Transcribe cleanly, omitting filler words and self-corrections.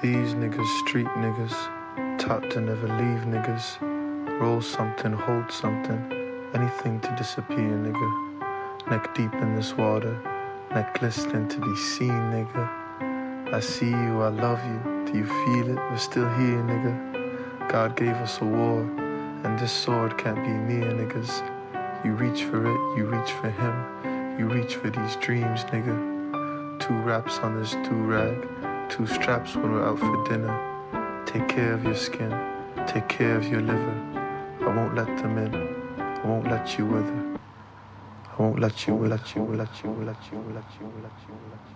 These niggas, street niggas, taught to never leave niggas. Roll something, hold something, anything to disappear, nigga. Neck deep in this water, neck glistening to be seen, nigga. I see you, I love you, do you feel it? We're still here, nigga. God gave us a war, and this sword can't be near, niggas. You reach for it, you reach for him, you reach for these dreams, nigga. 2 wraps on this do-rag, 2 straps when we're out for dinner. Take care of your skin, take care of your liver. I won't let them in, I won't let you wither. I won't let you, let you, let you, let you, let you, let you, let you.